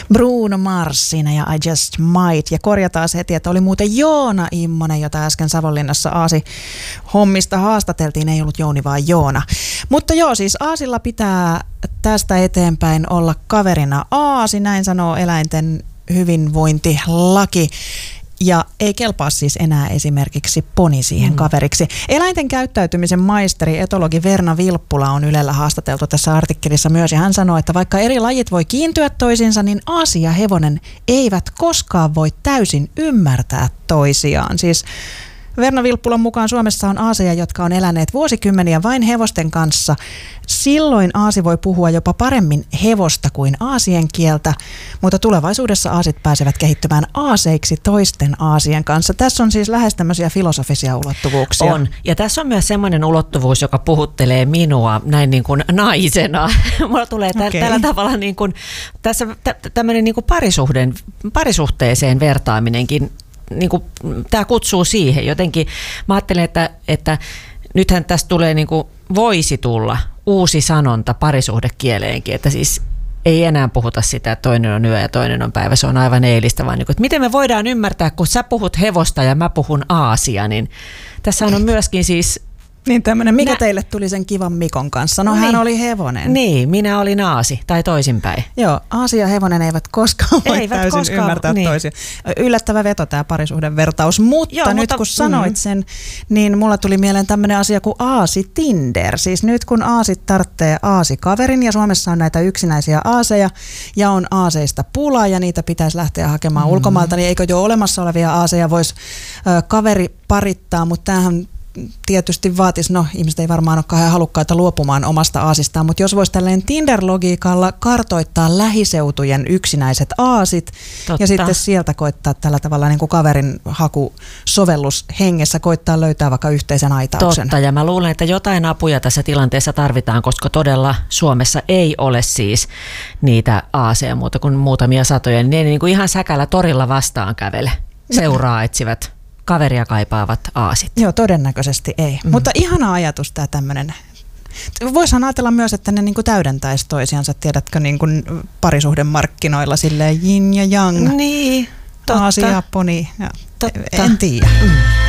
Bruno Mars siinä ja I Just Might. Ja korjataan heti, että oli muuten Joona Immonen, jota äsken Savonlinnassa Aasi-hommista haastateltiin. Ei ollut Jouni, vaan Joona. Mutta joo, siis Aasilla pitää tästä eteenpäin olla kaverina Aasi, näin sanoo eläinten hyvinvointilaki. Ja ei kelpaa siis enää esimerkiksi poni siihen kaveriksi. Eläinten käyttäytymisen maisteri, etologi Verna Vilppula on Ylellä haastateltu tässä artikkelissa myös. Ja hän sanoo, että vaikka eri lajit voi kiintyä toisiinsa, niin aasi ja hevonen eivät koskaan voi täysin ymmärtää toisiaan. Siis Verna Vilppulan mukaan Suomessa on aaseja, jotka on eläneet vuosikymmeniä vain hevosten kanssa. Silloin aasi voi puhua jopa paremmin hevosta kuin aasien kieltä, mutta tulevaisuudessa aasit pääsevät kehittymään aaseiksi toisten aasien kanssa. Tässä on siis lähes tämmöisiä filosofisia ulottuvuuksia. On. Ja tässä on myös semmoinen ulottuvuus, joka puhuttelee minua näin niin kuin naisena. Mulla tulee tällä tavalla niin kuin, tässä tämmöinen niin kuin parisuhteeseen vertaaminenkin. Niin kuin, tämä kutsuu siihen jotenkin. Mä ajattelen, että nythän tästä tulee niin kuin, voisi tulla uusi sanonta parisuhdekieleenkin, että siis ei enää puhuta sitä, että toinen on yö ja toinen on päivä, se on aivan eilistä, vaan niin kuin, että miten me voidaan ymmärtää, kun sä puhut hevosta ja mä puhun aasia, niin tässä on myöskin siis niin tämmöinen, mikä teille tuli sen kivan Mikon kanssa? No niin. Hän oli hevonen. Niin, minä olin aasi tai toisinpäin. Joo, aasi ja hevonen eivät koskaan voi täysin ymmärtää toisia. Yllättävä veto tämä parisuhden vertaus, mutta nyt kun sanoit sen, niin mulla tuli mieleen tämmöinen asia kuin aasi Tinder. Siis nyt kun aasit tarvitsee aasikaverin ja Suomessa on näitä yksinäisiä aaseja ja on aaseista pulaa ja niitä pitäisi lähteä hakemaan ulkomailta, niin eikö jo olemassa olevia aaseja voisi kaveri parittaa, mutta tämähän tietysti vaatisi, ihmiset ei varmaan ole kauhean halukkaita luopumaan omasta aasistaan, mutta jos voisi tälleen Tinder-logiikalla kartoittaa lähiseutujen yksinäiset aasit ja sitten sieltä koittaa tällä tavalla niin kuin kaverin hakusovellus hengessä koittaa löytää vaikka yhteisen aitauksen. Totta, ja mä luulen, että jotain apuja tässä tilanteessa tarvitaan, koska todella Suomessa ei ole siis niitä aaseja muuta kuin muutamia satoja, niin ne ei niin kuin ihan säkällä torilla vastaan kävele, seuraa etsivät kaveria kaipaavat aasit. Joo, todennäköisesti ei. Mutta ihana ajatus tämä tämmöinen. Voisihan ajatella myös, että ne niinku täydentäisi toisiansa, tiedätkö, niinku parisuhdemarkkinoilla silleen yin ja yang. Niin, totta. Aasi ja poni. En tiedä.